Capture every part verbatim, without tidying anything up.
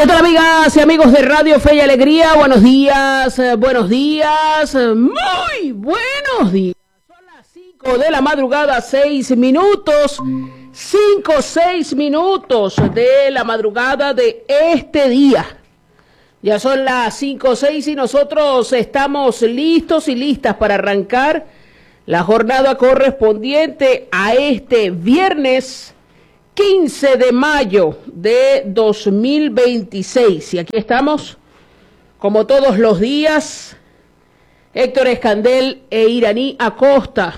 ¿Qué tal, amigas y amigos de Radio Fe y Alegría? Buenos días, eh, buenos días, eh, muy buenos días. Son las cinco de la madrugada, seis minutos, cinco, seis minutos de la madrugada de este día. Ya son las cinco, seis y nosotros estamos listos y listas para arrancar la jornada correspondiente a este viernes quince de mayo de dos mil veintiséis. Y aquí estamos, como todos los días, Héctor Escandel e Iraní Acosta,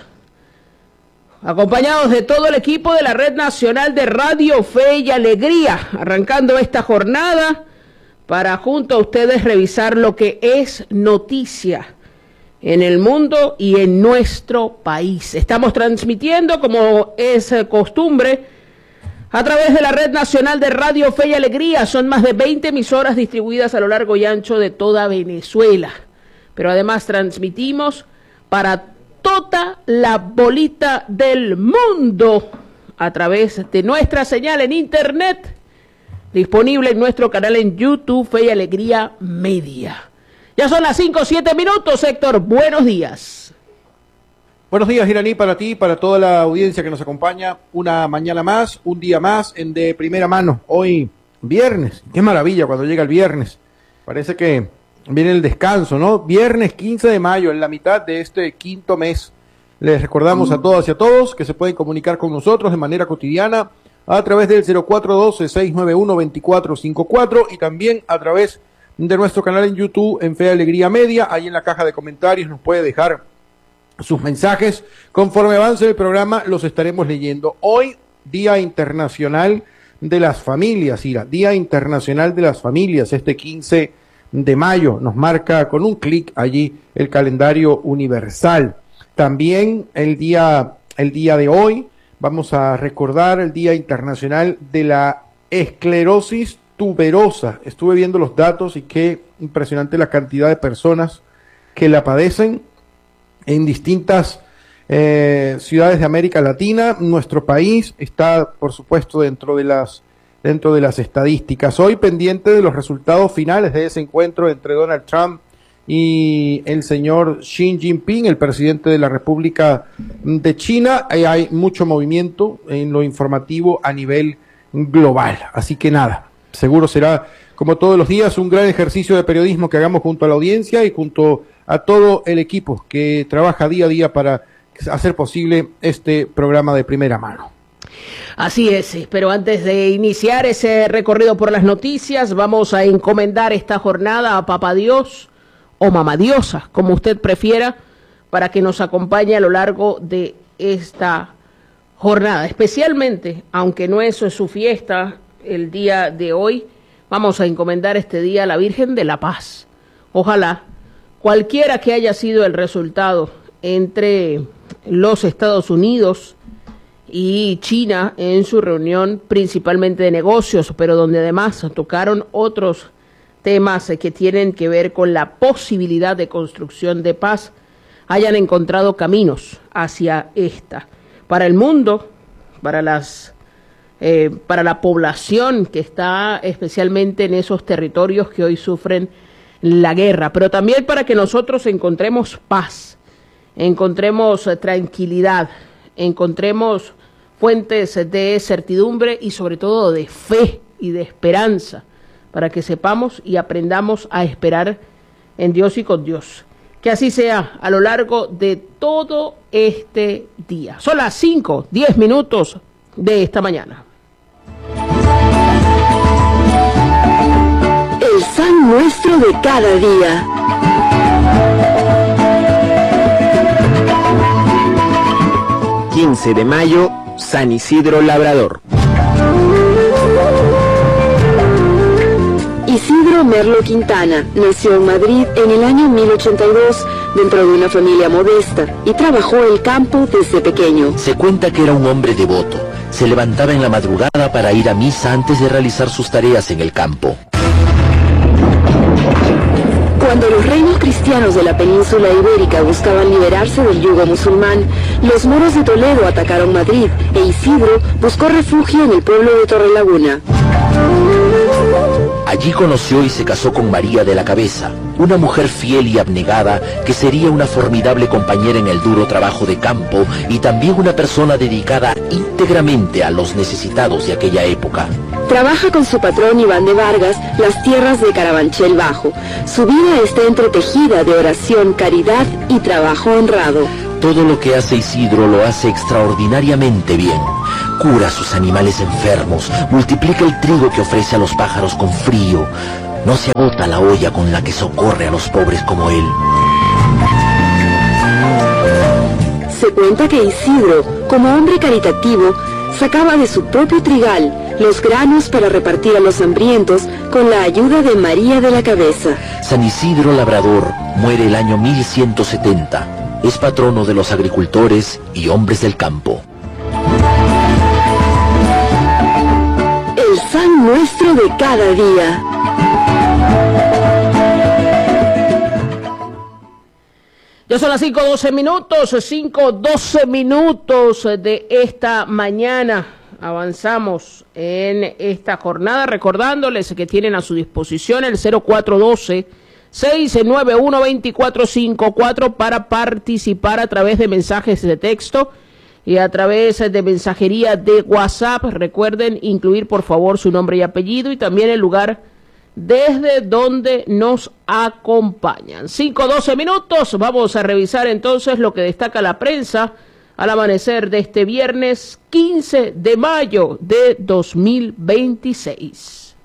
acompañados de todo el equipo de la Red Nacional de Radio Fe y Alegría, arrancando esta jornada para junto a ustedes revisar lo que es noticia en el mundo y en nuestro país. Estamos transmitiendo, como es costumbre, a través de la Red Nacional de Radio Fe y Alegría. Son más de veinte emisoras distribuidas a lo largo y ancho de toda Venezuela. Pero además transmitimos para toda la bolita del mundo a través de nuestra señal en internet, disponible en nuestro canal en YouTube, Fe y Alegría Media. Ya son las cinco, siete minutos, Héctor. Buenos días. Buenos días, Iraní, para ti, para toda la audiencia que nos acompaña. Una mañana más, un día más en De Primera Mano. Hoy, viernes. Qué maravilla cuando llega el viernes. Parece que viene el descanso, ¿no? Viernes quince de mayo, en la mitad de este quinto mes. Les recordamos a todas y a todos que se pueden comunicar con nosotros de manera cotidiana a través del cero cuatro uno dos, seis nueve uno, dos cuatro cinco cuatro y también a través de nuestro canal en YouTube, en Fe y Alegría Media. Ahí en la caja de comentarios nos puede dejar sus mensajes. Conforme avance el programa los estaremos leyendo. Hoy, Día Internacional de las Familias, Ira, Día Internacional de las Familias, este quince de mayo, nos marca con un clic allí el calendario universal. También el día, el día de hoy vamos a recordar el Día Internacional de la Esclerosis Tuberosa. Estuve viendo los datos y qué impresionante la cantidad de personas que la padecen en distintas eh, ciudades de América Latina. Nuestro país está, por supuesto, dentro de las dentro de las estadísticas. Hoy, pendiente de los resultados finales de ese encuentro entre Donald Trump y el señor Xi Jinping, el presidente de la República de China. Eh, hay mucho movimiento en lo informativo a nivel global. Así que nada, seguro será, como todos los días, un gran ejercicio de periodismo que hagamos junto a la audiencia y junto a todo el equipo que trabaja día a día para hacer posible este programa de primera mano. Así es, pero antes de iniciar ese recorrido por las noticias, vamos a encomendar esta jornada a Papá Dios o Mamá Diosa, como usted prefiera, para que nos acompañe a lo largo de esta jornada. Especialmente, aunque no es su fiesta el día de hoy, vamos a encomendar este día a la Virgen de la Paz. Ojalá cualquiera que haya sido el resultado entre los Estados Unidos y China en su reunión principalmente de negocios, pero donde además tocaron otros temas que tienen que ver con la posibilidad de construcción de paz, hayan encontrado caminos hacia esta. Para el mundo, para las eh, para la población que está especialmente en esos territorios que hoy sufren la guerra, pero también para que nosotros encontremos paz, encontremos tranquilidad, encontremos fuentes de certidumbre y sobre todo de fe y de esperanza, para que sepamos y aprendamos a esperar en Dios y con Dios. Que así sea a lo largo de todo este día. Son las cinco, diez minutos de esta mañana. El San Nuestro de cada día. quince de mayo, San Isidro Labrador. Isidro Merlo Quintana nació en Madrid en el año mil ochenta y dos dentro de una familia modesta y trabajó el campo desde pequeño. Se cuenta que era un hombre devoto. Se levantaba en la madrugada para ir a misa antes de realizar sus tareas en el campo. Cuando los reinos cristianos de la península ibérica buscaban liberarse del yugo musulmán, los moros de Toledo atacaron Madrid e Isidro buscó refugio en el pueblo de Torrelaguna. Allí conoció y se casó con María de la Cabeza, una mujer fiel y abnegada que sería una formidable compañera en el duro trabajo de campo y también una persona dedicada íntegramente a los necesitados de aquella época. Trabaja con su patrón Iván de Vargas las tierras de Carabanchel Bajo. Su vida está entretejida de oración, caridad y trabajo honrado. Todo lo que hace Isidro lo hace extraordinariamente bien. Cura a sus animales enfermos, multiplica el trigo que ofrece a los pájaros con frío. No se agota la olla con la que socorre a los pobres como él. Se cuenta que Isidro, como hombre caritativo, sacaba de su propio trigal los granos para repartir a los hambrientos con la ayuda de María de la Cabeza. San Isidro Labrador muere el año mil ciento setenta. Es patrono de los agricultores y hombres del campo. El San Nuestro de cada día. Ya son las cinco doce minutos, cinco doce minutos de esta mañana. Avanzamos en esta jornada recordándoles que tienen a su disposición el cero cuatro uno dos, seis nueve uno, dos cuatro cinco cuatro para participar a través de mensajes de texto y a través de mensajería de WhatsApp. Recuerden incluir por favor su nombre y apellido y también el lugar desde donde nos acompañan. cinco doce minutos, vamos a revisar entonces lo que destaca la prensa al amanecer de este viernes quince de mayo de dos mil veintiséis.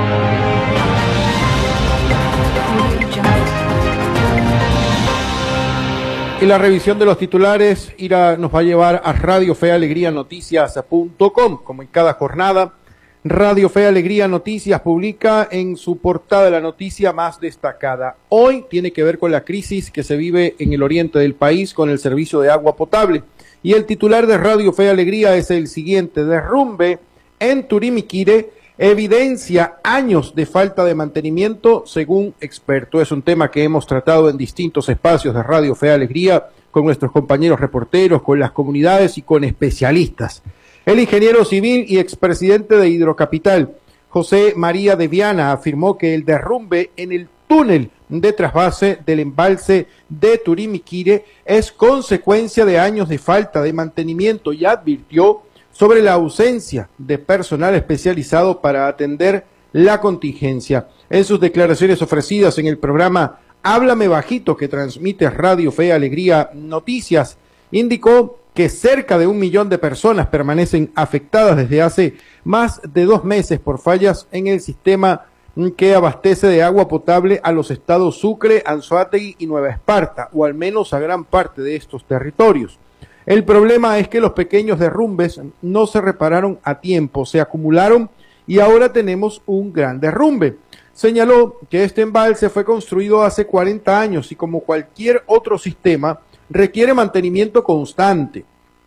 Y la revisión de los titulares irá, nos va a llevar a Radio Fe Alegría Noticias punto com. Como en cada jornada, Radio Fe Alegría Noticias publica en su portada la noticia más destacada. Hoy tiene que ver con la crisis que se vive en el oriente del país con el servicio de agua potable. Y el titular de Radio Fe Alegría es el siguiente: derrumbe en Turimiquire evidencia años de falta de mantenimiento según experto. Es un tema que hemos tratado en distintos espacios de Radio Fe Alegría con nuestros compañeros reporteros, con las comunidades y con especialistas. El ingeniero civil y expresidente de Hidrocapital, José María de Viana, afirmó que el derrumbe en el túnel de trasvase del embalse de Turimiquire es consecuencia de años de falta de mantenimiento y advirtió sobre la ausencia de personal especializado para atender la contingencia. En sus declaraciones ofrecidas en el programa Háblame Bajito que transmite Radio Fe Alegría Noticias, indicó que cerca de un millón de personas permanecen afectadas desde hace más de dos meses por fallas en el sistema que abastece de agua potable a los estados Sucre, Anzoátegui y Nueva Esparta, o al menos a gran parte de estos territorios. El problema es que los pequeños derrumbes no se repararon a tiempo, se acumularon y ahora tenemos un gran derrumbe. Señaló que este embalse fue construido hace cuarenta años y como cualquier otro sistema requiere mantenimiento constante.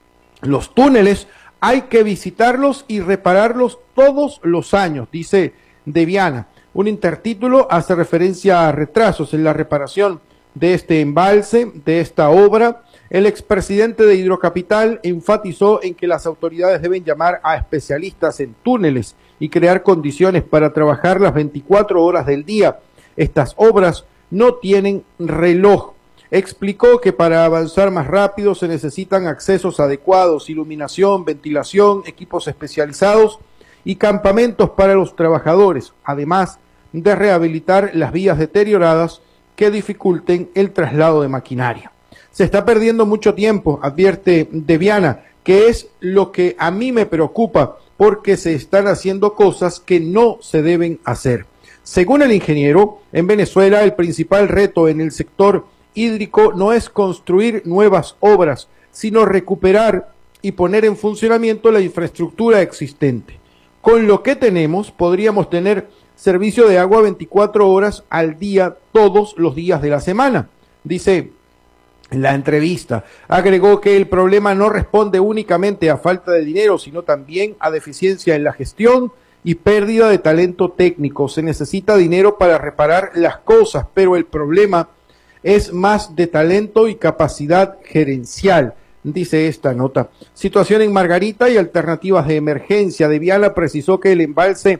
Los túneles hay que visitarlos y repararlos todos los años, dice De Viana. Un intertítulo hace referencia a retrasos en la reparación de este embalse, de esta obra. El expresidente de Hidrocapital enfatizó en que las autoridades deben llamar a especialistas en túneles y crear condiciones para trabajar las veinticuatro horas del día. Estas obras no tienen reloj. Explicó que para avanzar más rápido se necesitan accesos adecuados, iluminación, ventilación, equipos especializados y campamentos para los trabajadores, además de rehabilitar las vías deterioradas que dificulten el traslado de maquinaria. Se está perdiendo mucho tiempo, advierte De Viana, que es lo que a mí me preocupa, porque se están haciendo cosas que no se deben hacer. Según el ingeniero, en Venezuela el principal reto en el sector hídrico no es construir nuevas obras, sino recuperar y poner en funcionamiento la infraestructura existente. Con lo que tenemos, podríamos tener servicio de agua veinticuatro horas al día, todos los días de la semana, dice la entrevista. Agregó que el problema no responde únicamente a falta de dinero, sino también a deficiencia en la gestión y pérdida de talento técnico. Se necesita dinero para reparar las cosas, pero el problema es más de talento y capacidad gerencial, dice esta nota. Situación en Margarita y alternativas de emergencia. De Viana precisó que el embalse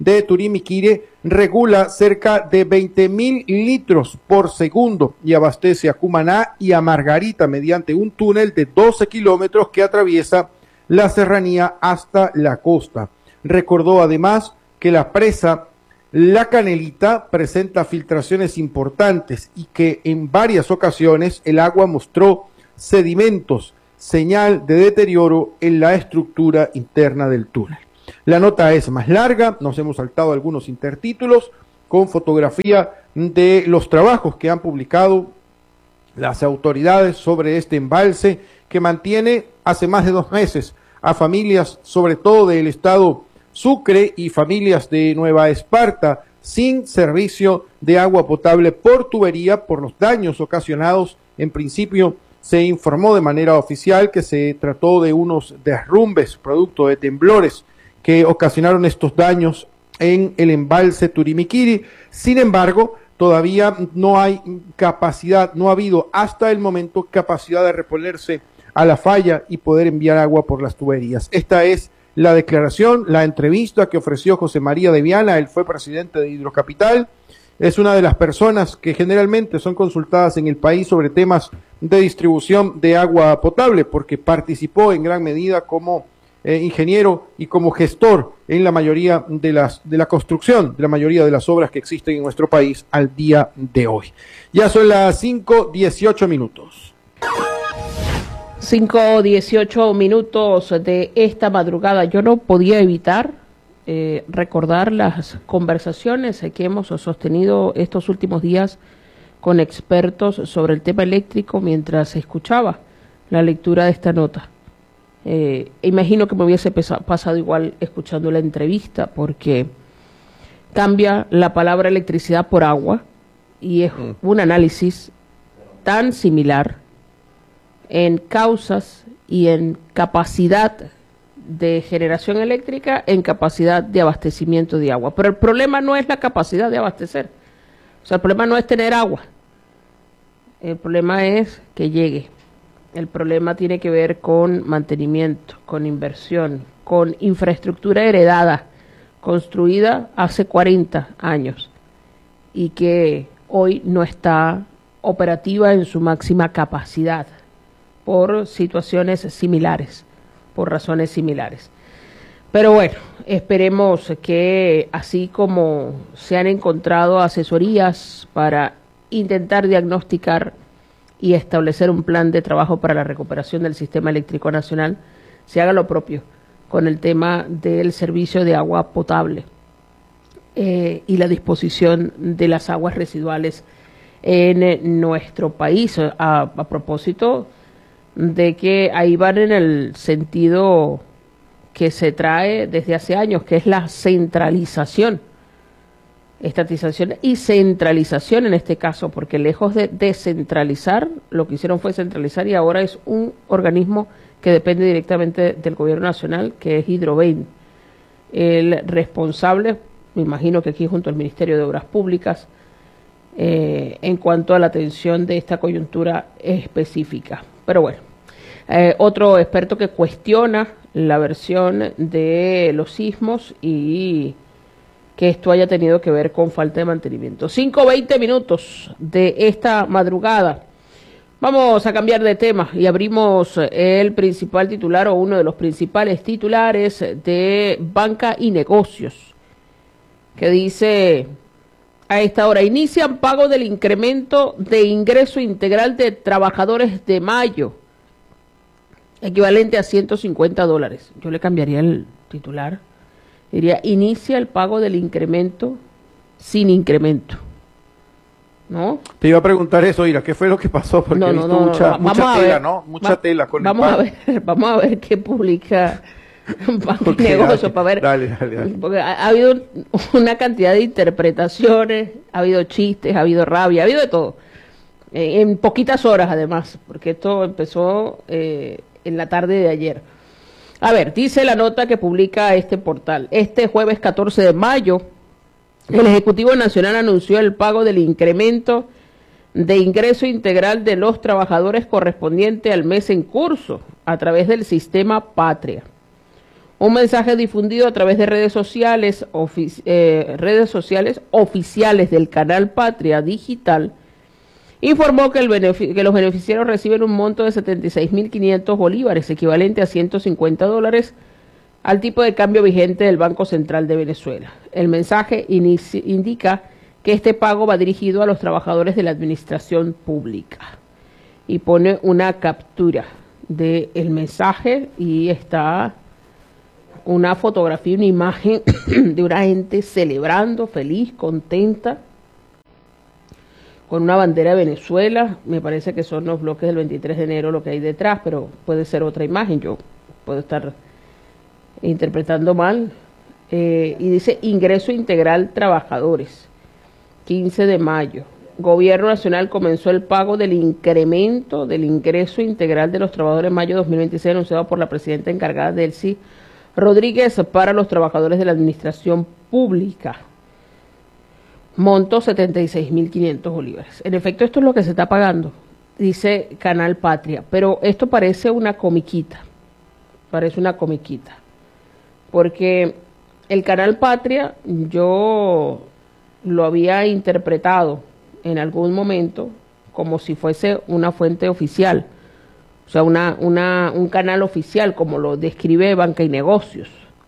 de Turimiquiri regula cerca de veinte mil litros por segundo y abastece a Cumaná y a Margarita mediante un túnel de doce kilómetros que atraviesa la serranía hasta la costa. Recordó además que la presa La Canelita presenta filtraciones importantes y que en varias ocasiones el agua mostró sedimentos, señal de deterioro en la estructura interna del túnel. La nota es más larga, nos hemos saltado algunos intertítulos con fotografía de los trabajos que han publicado las autoridades sobre este embalse que mantiene hace más de dos meses a familias, sobre todo del estado Sucre y familias de Nueva Esparta, sin servicio de agua potable por tubería por los daños ocasionados. En principio se informó de manera oficial que se trató de unos derrumbes producto de temblores que ocasionaron estos daños en el embalse Turimiquiri. Sin embargo, todavía no hay capacidad, no ha habido hasta el momento capacidad de reponerse a la falla y poder enviar agua por las tuberías. Esta es la declaración, la entrevista que ofreció José María de Viana. Él fue presidente de Hidrocapital, es una de las personas que generalmente son consultadas en el país sobre temas de distribución de agua potable, porque participó en gran medida como eh, ingeniero y como gestor en la mayoría de las de la construcción de la mayoría de las obras que existen en nuestro país al día de hoy. Ya son las cinco dieciocho minutos. cinco dieciocho minutos de esta madrugada. Yo no podía evitar eh, recordar las conversaciones que hemos sostenido estos últimos días con expertos sobre el tema eléctrico mientras escuchaba la lectura de esta nota. Eh, imagino que me hubiese pasado igual escuchando la entrevista, porque cambia la palabra electricidad por agua y es mm. un análisis tan similar en causas y en capacidad de generación eléctrica, en capacidad de abastecimiento de agua. Pero el problema no es la capacidad de abastecer. O sea, el problema no es tener agua. El problema es que llegue. El problema tiene que ver con mantenimiento, con inversión, con infraestructura heredada, construida hace cuarenta años y que hoy no está operativa en su máxima capacidad, por situaciones similares, por razones similares. Pero bueno, esperemos que así como se han encontrado asesorías para intentar diagnosticar y establecer un plan de trabajo para la recuperación del sistema eléctrico nacional, se haga lo propio con el tema del servicio de agua potable eh, y la disposición de las aguas residuales en nuestro país. A, a propósito de que ahí van en el sentido que se trae desde hace años, que es la centralización, estatización y centralización en este caso, porque lejos de descentralizar, lo que hicieron fue centralizar y ahora es un organismo que depende directamente del gobierno nacional, que es Hidrovein. El responsable, me imagino que aquí junto al Ministerio de Obras Públicas, eh, en cuanto a la atención de esta coyuntura específica. Pero bueno, eh, otro experto que cuestiona la versión de los sismos y que esto haya tenido que ver con falta de mantenimiento. cinco veinte minutos de esta madrugada. Vamos a cambiar de tema y abrimos el principal titular o uno de los principales titulares de Banca y Negocios, que dice: a esta hora inician pago del incremento de ingreso integral de trabajadores de mayo, equivalente a ciento cincuenta dólares. Yo le cambiaría el titular. Diría: inicia el pago del incremento sin incremento. ¿No? Te iba a preguntar eso, Ira, ¿qué fue lo que pasó? Porque no, he no, visto no, mucha, no. mucha tela, ver, ¿no? Mucha va, tela con vamos el a ver, vamos a ver qué publica Banco y Negocio para ver. Dale, dale, dale. Porque ha, ha habido una cantidad de interpretaciones, ha habido chistes, ha habido rabia, ha habido de todo. Eh, en poquitas horas, además, porque esto empezó eh, en la tarde de ayer. A ver, dice la nota que publica este portal: este jueves catorce de mayo, el Ejecutivo Nacional anunció el pago del incremento de ingreso integral de los trabajadores correspondiente al mes en curso a través del sistema Patria. Un mensaje difundido a través de redes sociales, eh, redes sociales oficiales del canal Patria Digital informó que, el que los beneficiarios reciben un monto de setenta y seis mil quinientos bolívares, equivalente a ciento cincuenta dólares, al tipo de cambio vigente del Banco Central de Venezuela. El mensaje indica que este pago va dirigido a los trabajadores de la administración pública. Y pone una captura del mensaje y está una fotografía, una imagen de una gente celebrando, feliz, contenta, con una bandera de Venezuela. Me parece que son los bloques del veintitrés de enero lo que hay detrás, pero puede ser otra imagen, yo puedo estar interpretando mal. Eh, y dice ingreso integral trabajadores, quince de mayo. Gobierno Nacional comenzó el pago del incremento del ingreso integral de los trabajadores en mayo de dos mil veintiséis, anunciado por la presidenta encargada Delcy Rodríguez para los trabajadores de la administración pública. Monto setenta y seis mil quinientos bolívares. En efecto, esto es lo que se está pagando, dice Canal Patria, pero esto parece una comiquita, parece una comiquita, porque el Canal Patria yo lo había interpretado en algún momento como si fuese una fuente oficial, o sea, una, una, un canal oficial, como lo describe Banca y Negocios.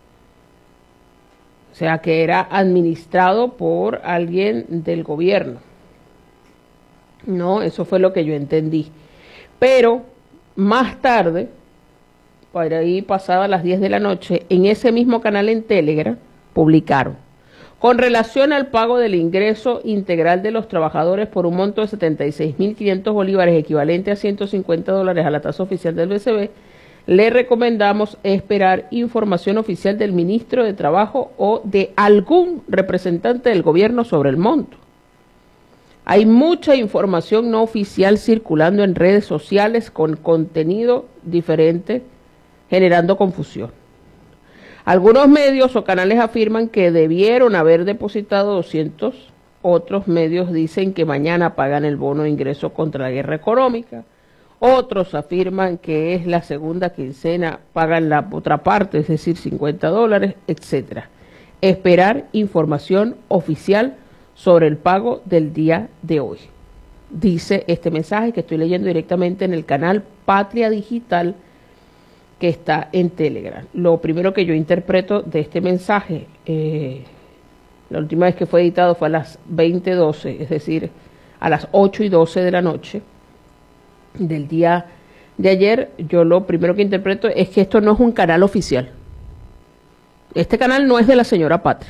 O sea, que era administrado por alguien del gobierno. No, eso fue lo que yo entendí. Pero más tarde, por ahí pasadas las diez de la noche, en ese mismo canal en Telegram, publicaron: con relación al pago del ingreso integral de los trabajadores por un monto de setenta y seis mil quinientos bolívares, equivalente a ciento cincuenta dólares a la tasa oficial del B C B, le recomendamos esperar información oficial del ministro de Trabajo o de algún representante del gobierno sobre el monto. Hay mucha información no oficial circulando en redes sociales con contenido diferente, generando confusión. Algunos medios o canales afirman que debieron haber depositado doscientos, otros medios dicen que mañana pagan el bono de ingreso contra la guerra económica, otros afirman que es la segunda quincena, pagan la otra parte, es decir, cincuenta dólares, etcétera. Esperar información oficial sobre el pago del día de hoy. Dice este mensaje que estoy leyendo directamente en el canal Patria Digital, que está en Telegram. Lo primero que yo interpreto de este mensaje, eh, la última vez que fue editado fue a las veinte doce, es decir, a las ocho y doce de la noche del día de ayer. Yo lo primero que interpreto es que esto no es un canal oficial. Este canal no es de la señora Patria.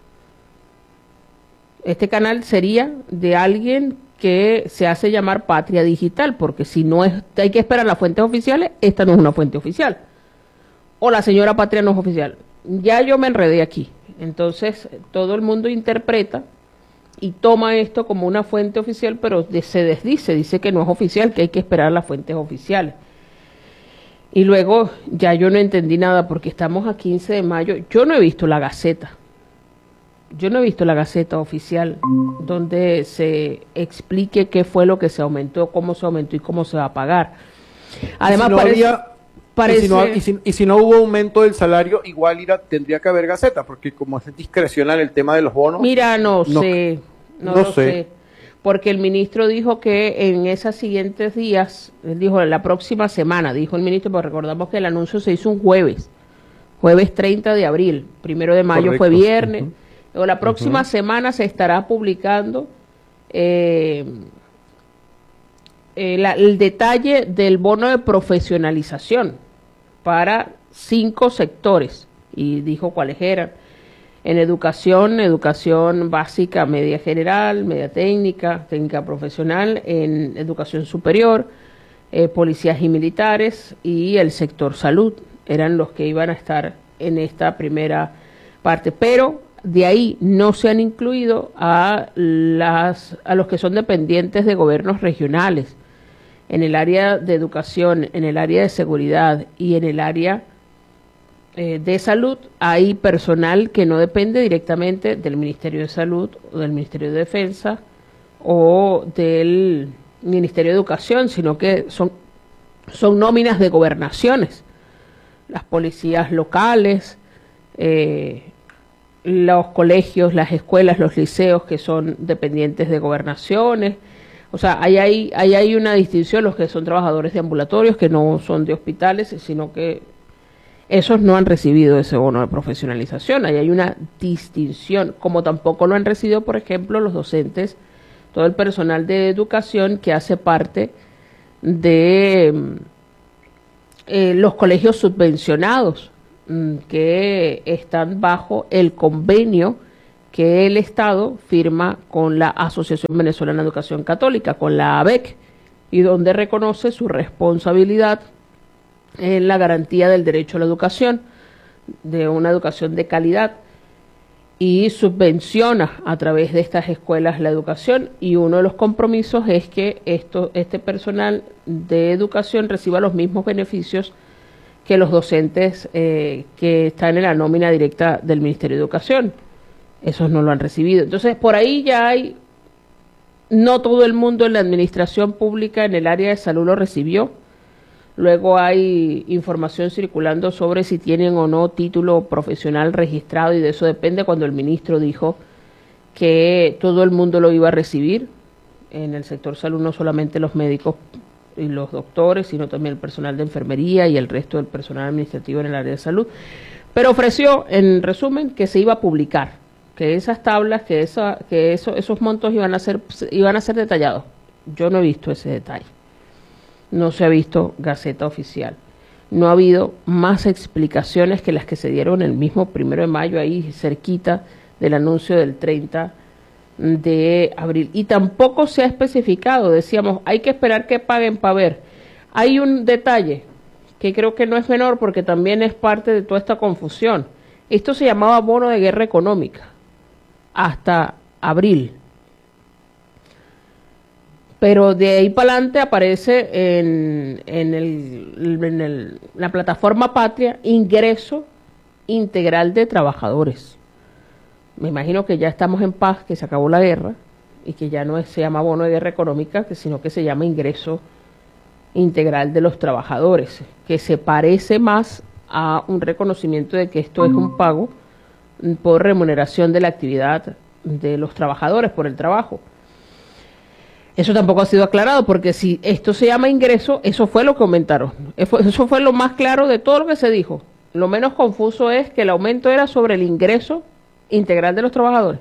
Este canal sería de alguien que se hace llamar Patria Digital, porque si no es, hay que esperar las fuentes oficiales, esta no es una fuente oficial. O la señora Patria no es oficial. Ya yo me enredé aquí. Entonces, todo el mundo interpreta y toma esto como una fuente oficial, pero de, se desdice, dice que no es oficial, que hay que esperar las fuentes oficiales. Y luego, ya yo no entendí nada, porque estamos a quince de mayo, yo no he visto la Gaceta. Yo no he visto la Gaceta oficial donde se explique qué fue lo que se aumentó, cómo se aumentó y cómo se va a pagar. Además, y si no, parece, había, parece... y si, no, y, si, y si no hubo aumento del salario, igual irá, tendría que haber Gaceta, porque como es discrecional el tema de los bonos. Mira, no, no sé, no, no lo sé. sé, porque el ministro dijo que en esos siguientes días, él dijo la próxima semana, dijo el ministro, porque recordamos que el anuncio se hizo un jueves, jueves treinta de abril, primero de mayo Correcto. Fue viernes. Uh-huh. O la próxima uh-huh. semana se estará publicando eh, eh, la, el detalle del bono de profesionalización para cinco sectores, y dijo cuáles eran: en educación, educación básica, media general, media técnica, técnica profesional; en educación superior, eh, policías y militares; y el sector salud, eran los que iban a estar en esta primera parte, pero de ahí no se han incluido a, las, a los que son dependientes de gobiernos regionales, en el área de educación, en el área de seguridad y en el área eh, de salud. Hay personal que no depende directamente del Ministerio de Salud o del Ministerio de Defensa o del Ministerio de Educación, sino que son, son nóminas de gobernaciones. las policías locales, eh, los colegios, las escuelas, los liceos que son dependientes de gobernaciones. O sea, ahí hay, ahí hay una distinción, los que son trabajadores de ambulatorios, que no son de hospitales, sino que esos no han recibido ese bono de profesionalización. Ahí hay una distinción, como tampoco lo han recibido, por ejemplo, los docentes, todo el personal de educación que hace parte de eh, los colegios subvencionados, que están bajo el convenio que el Estado firma con la Asociación Venezolana de Educación Católica, con la A B E C, y donde reconoce su responsabilidad en la garantía del derecho a la educación, de una educación de calidad, y subvenciona a través de estas escuelas la educación, y uno de los compromisos es que esto, este personal de educación reciba los mismos beneficios que los docentes eh, que están en la nómina directa del Ministerio de Educación. Esos no lo han recibido. Entonces, por ahí ya hay, no todo el mundo en la administración pública en el área de salud lo recibió. Luego hay información circulando sobre si tienen o no título profesional registrado, y de eso depende, cuando el ministro dijo que todo el mundo lo iba a recibir. En el sector salud, no solamente los médicos y los doctores, sino también el personal de enfermería y el resto del personal administrativo en el área de salud. Pero ofreció, en resumen, que se iba a publicar, que esas tablas, que esa, que eso, esos montos iban a ser, iban a ser detallados. Yo no he visto ese detalle. No se ha visto Gaceta Oficial. No ha habido más explicaciones que las que se dieron el mismo primero de mayo, ahí cerquita del anuncio del treinta de abril. Y tampoco se ha especificado, decíamos, hay que esperar que paguen para ver. Hay un detalle que creo que no es menor, porque también es parte de toda esta confusión. Esto se llamaba bono de guerra económica hasta abril. Pero de ahí para adelante aparece en, en, el, en el, la plataforma Patria ingreso integral de trabajadores. Me imagino que ya estamos en paz, que se acabó la guerra y que ya no es, se llama bono de guerra económica, sino que se llama ingreso integral de los trabajadores, que se parece más a un reconocimiento de que esto es un pago por remuneración de la actividad de los trabajadores por el trabajo. Eso tampoco ha sido aclarado, porque si esto se llama ingreso, eso fue lo que aumentaron. Eso fue lo más claro de todo lo que se dijo. Lo menos confuso es que el aumento era sobre el ingreso integral de los trabajadores.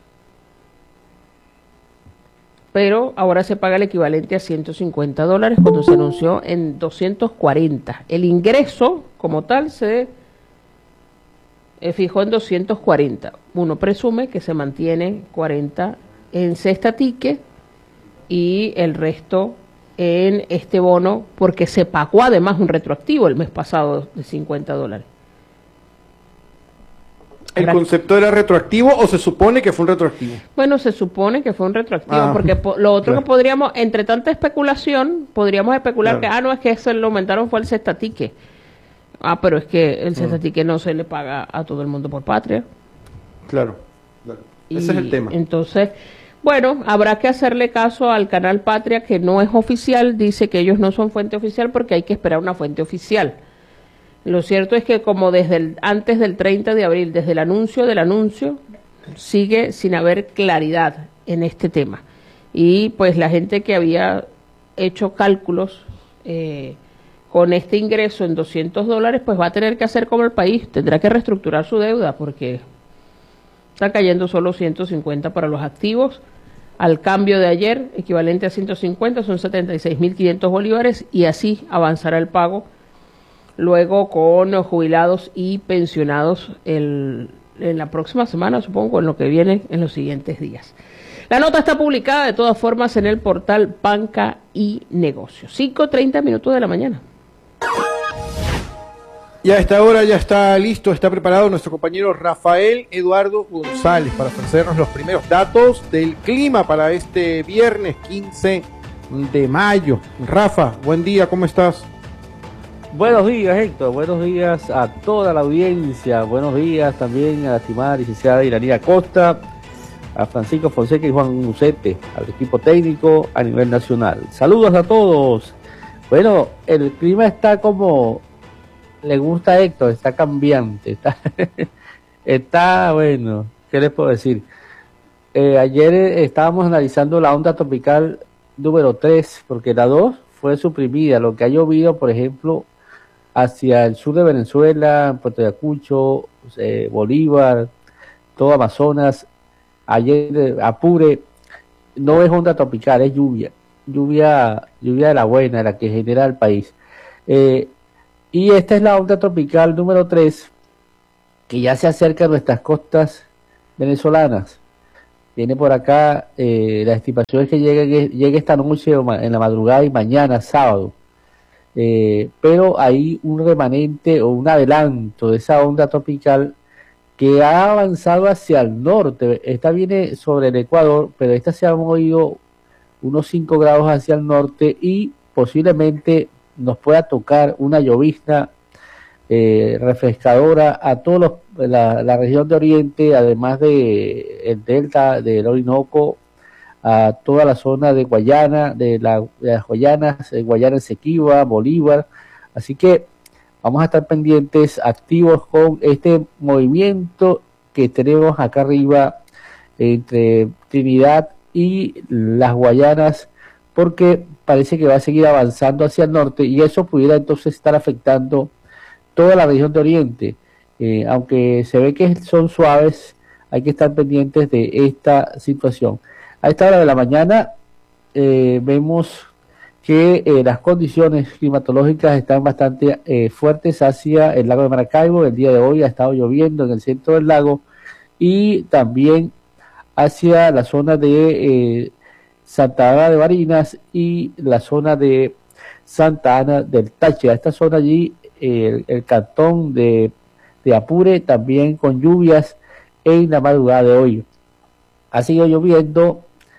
Pero ahora se paga el equivalente a ciento cincuenta dólares, cuando se anunció en doscientos cuarenta. El ingreso como tal se eh, fijó en doscientos cuarenta. Uno presume que se mantiene cuarenta en cesta ticket y el resto en este bono, porque se pagó además un retroactivo el mes pasado de cincuenta dólares. ¿El concepto era retroactivo o se supone que fue un retroactivo? Bueno, se supone que fue un retroactivo, ah, porque po lo otro claro. que podríamos, entre tanta especulación, podríamos especular claro. que, ah, no, es que eso lo aumentaron fue el cestatique. Ah, pero es que el cestatique mm. no se le paga a todo el mundo por patria. Claro, claro. Ese es el tema. Entonces, bueno, habrá que hacerle caso al canal Patria, que no es oficial, dice que ellos no son fuente oficial porque hay que esperar una fuente oficial. Lo cierto es que como desde el, antes del treinta de abril, desde el anuncio del anuncio, sigue sin haber claridad en este tema. Y pues la gente que había hecho cálculos eh, con este ingreso en doscientos dólares, pues va a tener que hacer como el país, tendrá que reestructurar su deuda, porque está cayendo solo ciento cincuenta para los activos. Al cambio de ayer, equivalente a ciento cincuenta, son setenta y seis mil quinientos bolívares, y así avanzará el pago luego con los jubilados y pensionados el, en la próxima semana, supongo, en lo que viene en los siguientes días. La nota está publicada de todas formas en el portal Banca y Negocios. cinco treinta minutos de la mañana. Y a esta hora ya está listo, está preparado nuestro compañero Rafael Eduardo González para ofrecernos los primeros datos del clima para este viernes quince de mayo. Rafa, buen día, ¿cómo estás? Buenos días, Héctor. Buenos días a toda la audiencia. Buenos días también a la estimada licenciada Iranía Costa, a Francisco Fonseca y Juan Mucete, al equipo técnico a nivel nacional. Saludos a todos. Bueno, el clima está como le gusta a Héctor, está cambiante, está, está bueno, ¿qué les puedo decir? Eh, ayer eh, estábamos analizando la onda tropical número tres, porque la dos fue suprimida, lo que ha llovido, por ejemplo, hacia el sur de Venezuela, Puerto Ayacucho, eh, Bolívar, todo Amazonas, ayer eh, Apure, no es onda tropical, es lluvia, lluvia, lluvia de la buena, la que genera el país. Eh, y esta es la onda tropical número tres, que ya se acerca a nuestras costas venezolanas. Viene por acá, eh, la estimación es que llegue, llegue esta noche en la madrugada y mañana, sábado. Eh, pero hay un remanente o un adelanto de esa onda tropical que ha avanzado hacia el norte. Esta viene sobre el Ecuador, pero esta se ha movido unos cinco grados hacia el norte y posiblemente nos pueda tocar una llovizna eh, refrescadora a toda la, la región de Oriente, además de el delta del Orinoco, a toda la zona de Guayana, de, la, de las Guayanas, eh, Guayana Esequiba, Bolívar. Así que vamos a estar pendientes, activos con este movimiento que tenemos acá arriba entre Trinidad y las Guayanas, porque parece que va a seguir avanzando hacia el norte y eso pudiera entonces estar afectando toda la región de Oriente. Eh, aunque se ve que son suaves, hay que estar pendientes de esta situación. A esta hora de la mañana eh, vemos que eh, las condiciones climatológicas están bastante eh, fuertes hacia el lago de Maracaibo. El día de hoy ha estado lloviendo en el centro del lago y también hacia la zona de eh, Santa Ana de Barinas y la zona de Santa Ana del Táchira. Esta zona allí, eh, el, el cantón de, de Apure, también con lluvias en la madrugada de hoy. Ha seguido lloviendo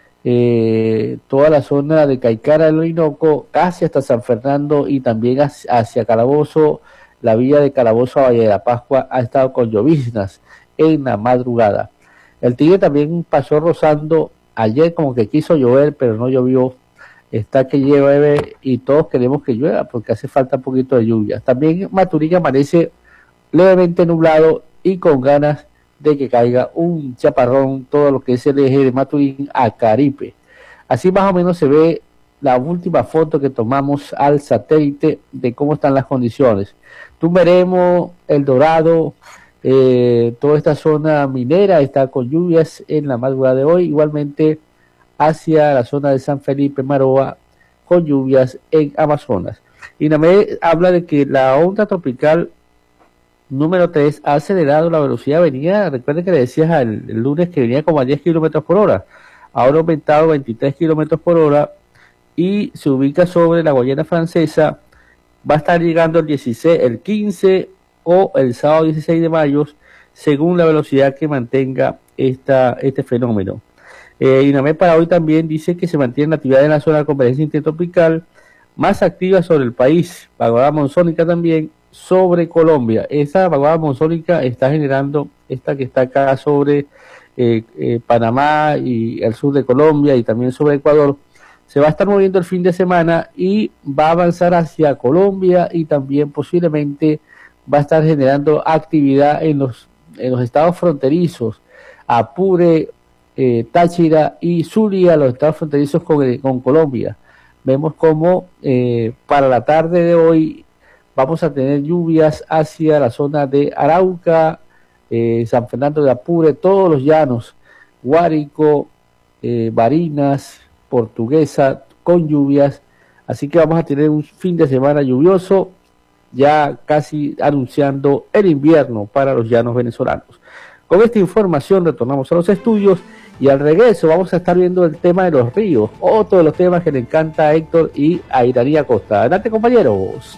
Eh, toda la zona de Caicara del Orinoco, casi hasta San Fernando y también hacia, hacia Calabozo. La vía de Calabozo a Valle de la Pascua ha estado con lloviznas en la madrugada. El Tigre también pasó rozando ayer, como que quiso llover, pero no llovió. Está que llueve y todos queremos que llueva porque hace falta un poquito de lluvia. También Maturín amanece levemente nublado y con ganas de que caiga un chaparrón, todo lo que es el eje de Maturín a Caripe. Así más o menos se ve la última foto que tomamos al satélite de cómo están las condiciones. Tumberemo, El Dorado, eh, toda esta zona minera está con lluvias en la madrugada de hoy, igualmente hacia la zona de San Felipe, Maroa, con lluvias en Amazonas. Y Inamé habla de que la onda tropical número tres ha acelerado la velocidad, venía, recuerden que le decías el, el lunes que venía como a diez kilómetros por hora, ahora ha aumentado a veintitrés kilómetros por hora y se ubica sobre la Guayana Francesa, va a estar llegando el dieciséis, el quince o el sábado dieciséis de mayo, según la velocidad que mantenga esta, este fenómeno. Eh, INAME para hoy también dice que se mantiene la actividad en la zona de convergencia intertropical más activa sobre el país, vaguada monzónica también, sobre Colombia. Esa vaguada monzónica está generando esta que está acá sobre eh, eh, Panamá y el sur de Colombia y también sobre Ecuador. Se va a estar moviendo el fin de semana y va a avanzar hacia Colombia y también posiblemente va a estar generando actividad en los, en los estados fronterizos, Apure, eh, Táchira y Zulia, los estados fronterizos con, con Colombia. Vemos como eh, para la tarde de hoy vamos a tener lluvias hacia la zona de Arauca, eh, San Fernando de Apure, todos los llanos, Guárico, eh, Barinas, Portuguesa, con lluvias. Así que vamos a tener un fin de semana lluvioso, ya casi anunciando el invierno para los llanos venezolanos. Con esta información retornamos a los estudios y al regreso vamos a estar viendo el tema de los ríos, otro de los temas que le encanta a Héctor y a Iraní Acosta. Adelante, compañeros.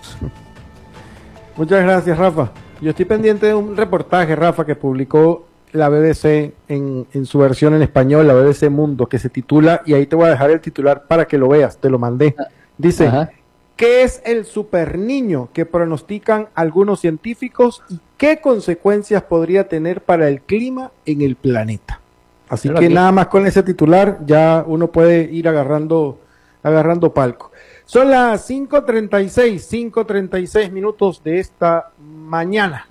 Muchas gracias, Rafa. Yo estoy pendiente de un reportaje, Rafa, que publicó la B B C en, en su versión en español, la B B C Mundo, que se titula, y ahí te voy a dejar el titular para que lo veas, te lo mandé. Dice, ajá, ¿qué es el superniño que pronostican algunos científicos y qué consecuencias podría tener para el clima en el planeta? Así Pero que aquí, nada más con ese titular ya uno puede ir agarrando agarrando palco. Son las cinco treinta y seis, cinco treinta y seis minutos de esta mañana.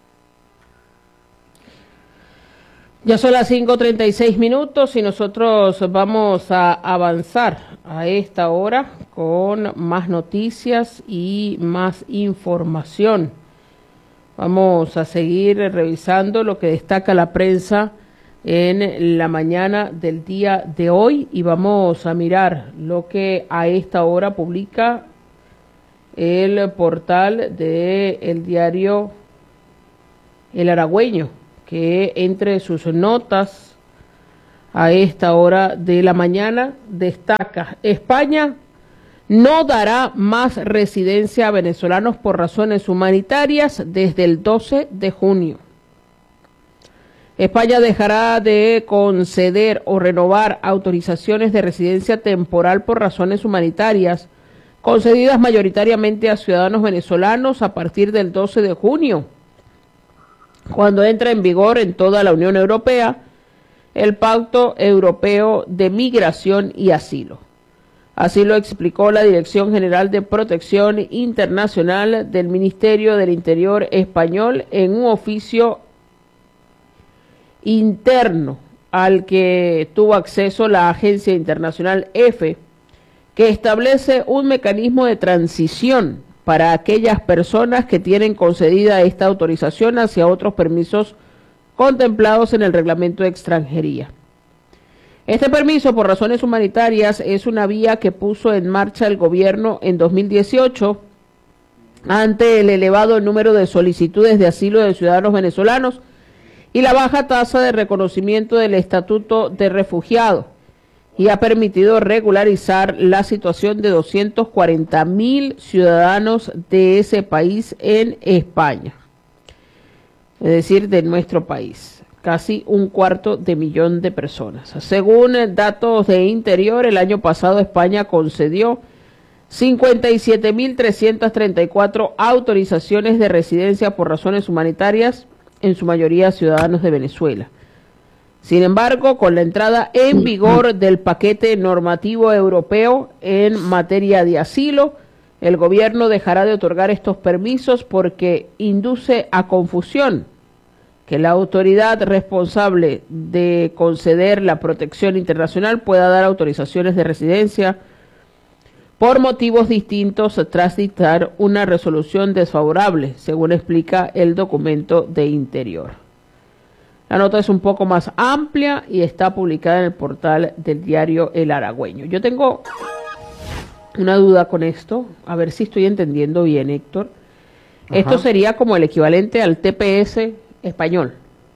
Ya son las cinco treinta y seis minutos y nosotros vamos a avanzar a esta hora con más noticias y más información. Vamos a seguir revisando lo que destaca la prensa en la mañana del día de hoy y vamos a mirar lo que a esta hora publica el portal del diario El Aragüeño, que entre sus notas a esta hora de la mañana destaca: España no dará más residencia a venezolanos por razones humanitarias desde el doce de junio. España dejará de conceder o renovar autorizaciones de residencia temporal por razones humanitarias concedidas mayoritariamente a ciudadanos venezolanos a partir del doce de junio, cuando entra en vigor en toda la Unión Europea el Pacto Europeo de Migración y Asilo. Así lo explicó la Dirección General de Protección Internacional del Ministerio del Interior español en un oficio interno al que tuvo acceso la agencia internacional E F E, que establece un mecanismo de transición para aquellas personas que tienen concedida esta autorización hacia otros permisos contemplados en el Reglamento de Extranjería. Este permiso por razones humanitarias es una vía que puso en marcha el gobierno en dos mil dieciocho ante el elevado número de solicitudes de asilo de ciudadanos venezolanos y la baja tasa de reconocimiento del estatuto de refugiado, y ha permitido regularizar la situación de doscientos cuarenta mil ciudadanos de ese país en España, es decir, de nuestro país, casi un cuarto de millón de personas. Según datos de Interior, el año pasado España concedió cincuenta y siete mil trescientas treinta y cuatro autorizaciones de residencia por razones humanitarias, en su mayoría ciudadanos de Venezuela. Sin embargo, con la entrada en vigor del paquete normativo europeo en materia de asilo, el gobierno dejará de otorgar estos permisos porque induce a confusión que la autoridad responsable de conceder la protección internacional pueda dar autorizaciones de residencia por motivos distintos tras dictar una resolución desfavorable, según explica el documento de Interior. La nota es un poco más amplia y está publicada en el portal del diario El Aragüeño. Yo tengo una duda con esto, a ver si estoy entendiendo bien, Héctor. Ajá. Esto sería como el equivalente al T P S español.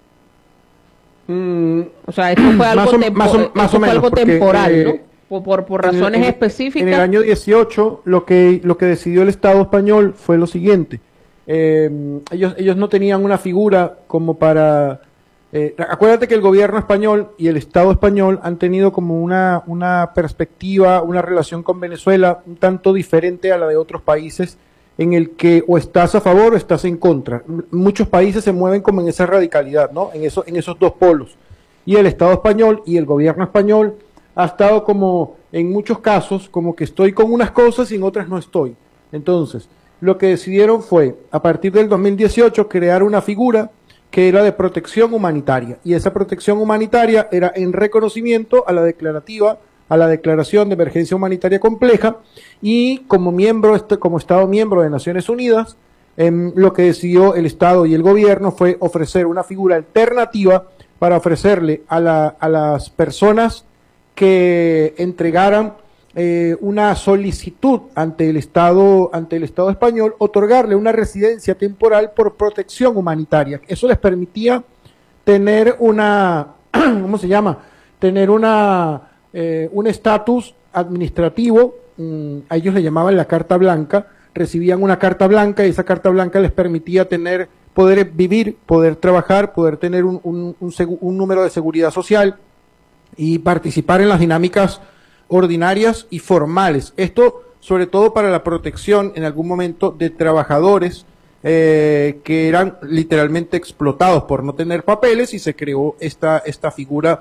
Mm, o sea, esto fue algo, más o, tempo más o, más esto o fue menos, algo porque, temporal, eh, ¿no? Por, por, por razones en el, en, específicas. En el año dieciocho, lo que, lo que decidió el Estado español fue lo siguiente. Eh, ellos, ellos no tenían una figura como para... Eh, acuérdate que el gobierno español y el Estado español han tenido como una, una perspectiva, una relación con Venezuela un tanto diferente a la de otros países, en el que o estás a favor o estás en contra. Muchos países se mueven como en esa radicalidad, ¿no? En eso, en esos dos polos. Y el Estado español y el gobierno español ha estado como, en muchos casos, como que estoy con unas cosas y en otras no estoy. Entonces, lo que decidieron fue, a partir del dos mil dieciocho, crear una figura que era de protección humanitaria, y esa protección humanitaria era en reconocimiento a la declarativa, a la declaración de emergencia humanitaria compleja, y como miembro, como Estado miembro de Naciones Unidas, eh, lo que decidió el Estado y el gobierno fue ofrecer una figura alternativa para ofrecerle a, la, a las personas que entregaran eh, una solicitud ante el Estado, ante el Estado español, otorgarle una residencia temporal por protección humanitaria. Eso les permitía tener una, ¿cómo se llama? Tener una, eh, un estatus administrativo, mmm, a ellos le llamaban la carta blanca, recibían una carta blanca y esa carta blanca les permitía tener, poder vivir, poder trabajar, poder tener un, un, un, un número de seguridad social y participar en las dinámicas ordinarias y formales. Esto sobre todo para la protección en algún momento de trabajadores eh, que eran literalmente explotados por no tener papeles, y se creó esta, esta figura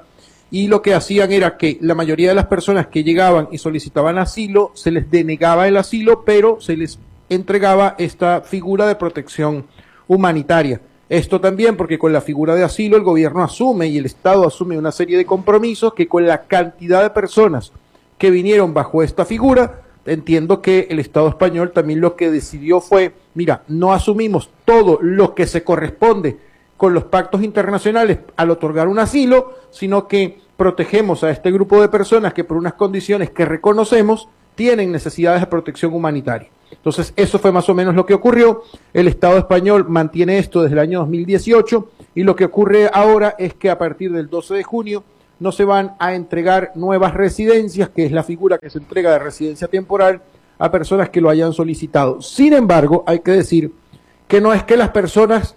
y lo que hacían era que la mayoría de las personas que llegaban y solicitaban asilo, se les denegaba el asilo, pero se les entregaba esta figura de protección humanitaria. Esto también porque con la figura de asilo el gobierno asume y el Estado asume una serie de compromisos que con la cantidad de personas que vinieron bajo esta figura, entiendo que el Estado español también lo que decidió fue, mira, no asumimos todo lo que se corresponde con los pactos internacionales al otorgar un asilo, sino que protegemos a este grupo de personas que por unas condiciones que reconocemos tienen necesidades de protección humanitaria. Entonces, eso fue más o menos lo que ocurrió. El Estado español mantiene esto desde el año dos mil dieciocho y lo que ocurre ahora es que a partir del doce de junio no se van a entregar nuevas residencias, que es la figura que se entrega de residencia temporal a personas que lo hayan solicitado. Sin embargo, hay que decir que no es que las personas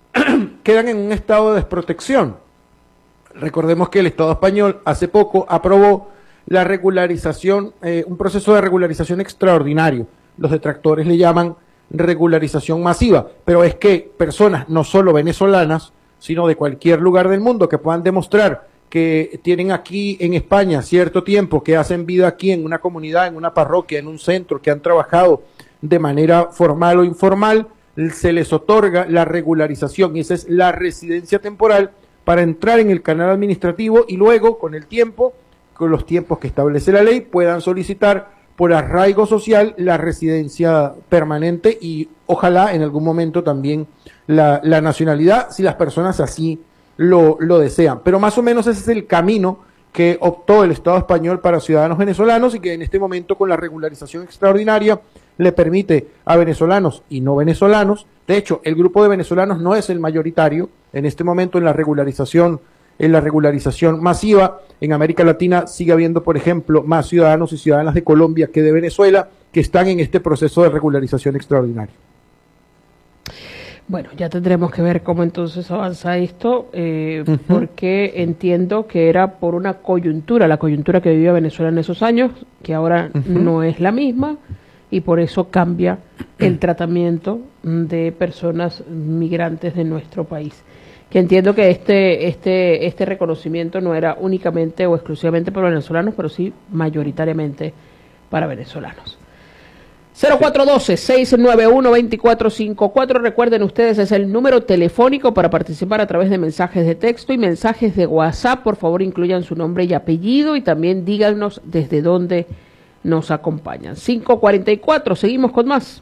quedan en un estado de desprotección. Recordemos que el Estado español hace poco aprobó la regularización, eh, un proceso de regularización extraordinario. Los detractores le llaman regularización masiva, pero es que personas no solo venezolanas, sino de cualquier lugar del mundo que puedan demostrar que tienen aquí en España cierto tiempo, que hacen vida aquí en una comunidad, en una parroquia, en un centro, que han trabajado de manera formal o informal, se les otorga la regularización y esa es la residencia temporal para entrar en el canal administrativo y luego con el tiempo, con los tiempos que establece la ley, puedan solicitar por arraigo social la residencia permanente y ojalá en algún momento también la, la nacionalidad si las personas así lo, lo desean. Pero más o menos ese es el camino que optó el Estado español para ciudadanos venezolanos y que en este momento con la regularización extraordinaria le permite a venezolanos y no venezolanos, de hecho el grupo de venezolanos no es el mayoritario en este momento en la regularización, en la regularización masiva. En América Latina sigue habiendo, por ejemplo, más ciudadanos y ciudadanas de Colombia que de Venezuela que están en este proceso de regularización extraordinaria. Bueno, ya tendremos que ver cómo entonces avanza esto, eh, Uh-huh. porque entiendo que era por una coyuntura, la coyuntura que vivía Venezuela en esos años, que ahora Uh-huh. no es la misma, y por eso cambia el tratamiento de personas migrantes de nuestro país. Que entiendo que este, este, este reconocimiento no era únicamente o exclusivamente para venezolanos, pero sí mayoritariamente para venezolanos. cero cuatro uno dos, seis nueve uno, dos cuatro cinco cuatro. Recuerden ustedes, es el número telefónico para participar a través de mensajes de texto y mensajes de WhatsApp. Por favor, incluyan su nombre y apellido y también díganos desde dónde nos acompañan. cinco cuarenta y cuatro, seguimos con más.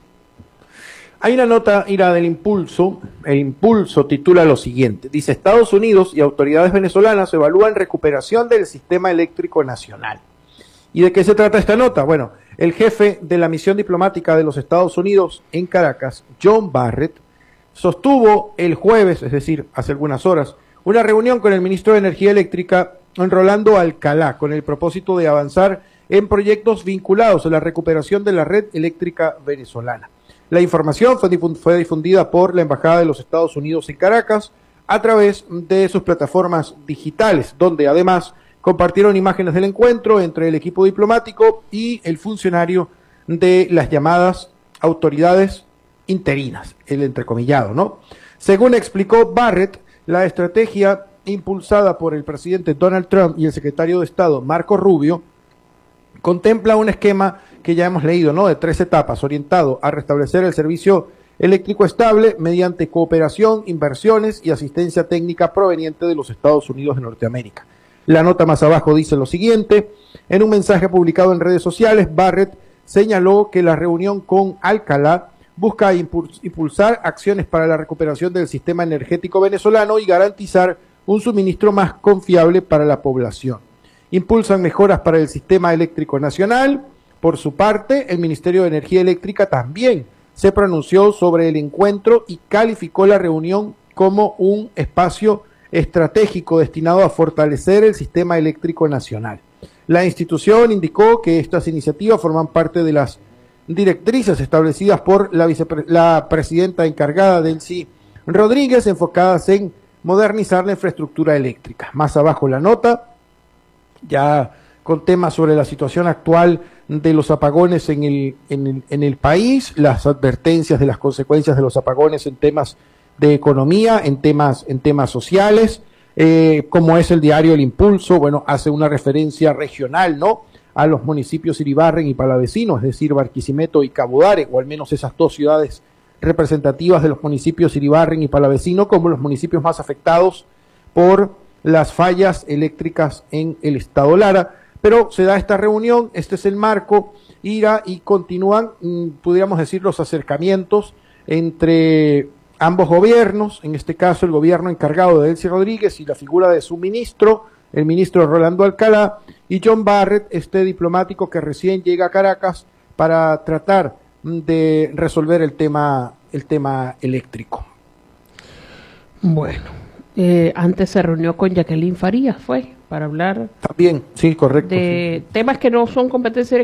Hay una nota, Ira, del Impulso. El Impulso titula lo siguiente. Dice, Estados Unidos y autoridades venezolanas evalúan recuperación del sistema eléctrico nacional. ¿Y de qué se trata esta nota? Bueno, el jefe de la misión diplomática de los Estados Unidos en Caracas, John Barrett, sostuvo el jueves, es decir, hace algunas horas, una reunión con el ministro de Energía Eléctrica, Rolando Alcalá, con el propósito de avanzar en proyectos vinculados a la recuperación de la red eléctrica venezolana. La información fue, difund- fue difundida por la Embajada de los Estados Unidos en Caracas a través de sus plataformas digitales, donde además compartieron imágenes del encuentro entre el equipo diplomático y el funcionario de las llamadas autoridades interinas, el entrecomillado, ¿no? Según explicó Barrett, la estrategia impulsada por el presidente Donald Trump y el secretario de Estado Marco Rubio contempla un esquema que ya hemos leído, ¿no? De tres etapas, orientado a restablecer el servicio eléctrico estable mediante cooperación, inversiones y asistencia técnica proveniente de los Estados Unidos de Norteamérica. La nota más abajo dice lo siguiente: en un mensaje publicado en redes sociales, Barrett señaló que la reunión con Alcalá busca impulsar acciones para la recuperación del sistema energético venezolano y garantizar un suministro más confiable para la población. Impulsan mejoras para el sistema eléctrico nacional. Por su parte, el Ministerio de Energía Eléctrica también se pronunció sobre el encuentro y calificó la reunión como un espacio estratégico destinado a fortalecer el sistema eléctrico nacional. La institución indicó que estas iniciativas forman parte de las directrices establecidas por la, vicepre- la presidenta encargada, Delcy Rodríguez, enfocadas en modernizar la infraestructura eléctrica. Más abajo la nota, ya con temas sobre la situación actual de los apagones en el, en el, en el país, las advertencias de las consecuencias de los apagones en temas de economía, en temas, en temas sociales, eh, como es el diario El Impulso, bueno, hace una referencia regional, ¿no?, a los municipios Iribarren y Palavecino, es decir, Barquisimeto y Cabudare, o al menos esas dos ciudades representativas de los municipios Iribarren y Palavecino, como los municipios más afectados por las fallas eléctricas en el estado Lara. Pero se da esta reunión, este es el marco, irá y continúan, mmm, pudiéramos decir, los acercamientos entre ambos gobiernos, en este caso el gobierno encargado de Delcy Rodríguez y la figura de su ministro, el ministro Rolando Alcalá, y John Barrett, este diplomático que recién llega a Caracas para tratar de resolver el tema, el tema eléctrico. Bueno, eh, antes se reunió con Jacqueline Farías, fue, para hablar también, sí, correcto, de sí. temas que no son competencia